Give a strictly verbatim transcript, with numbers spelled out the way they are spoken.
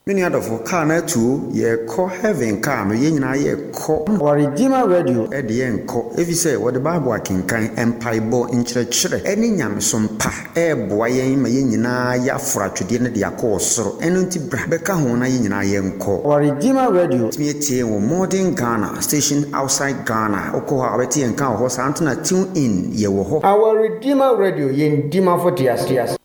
Many other for car na two ye call heaven car no yen na ye call Our Redeemer Radio e de yen call if you say what the Bible can kan empire bo in chire any nyamsom pa e boa yen ma yen nyina ya fratwede ne de akọ soro eno nti bra be ka ho na yen nyina yen call Our Redeemer Radio me tie wo modern Ghana station outside Ghana okọ ha obeti yen kan ho sa antuna tune in ye wo ho Our Redeemer Radio yen dima for dias dias